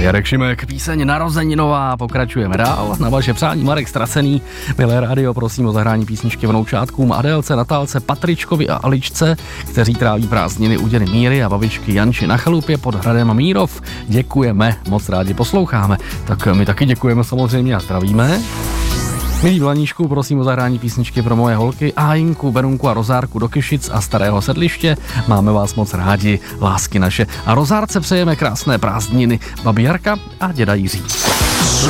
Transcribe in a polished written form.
Jarek Šimek, píseň Narozeninová, pokračujeme dál. Na vaše přání Marek Stracený, milé rádio, prosím o zahrání písničky vnoučátkům Adélce, Natálce, Patričkovi a Aličce, kteří tráví prázdniny u dědy Míry a babičky Janči na chalupě pod hradem Mírov. Děkujeme, moc rádi posloucháme. Tak my taky děkujeme samozřejmě a zdravíme. Milí Vlaníšku, prosím o zahrání písničky pro moje holky Ájinku, Berunku a Rozárku do Kyšic a Starého Sedliště. Máme vás moc rádi, lásky naše. A Rozárce přejeme krásné prázdniny. Babi Jarka a děda Jiří.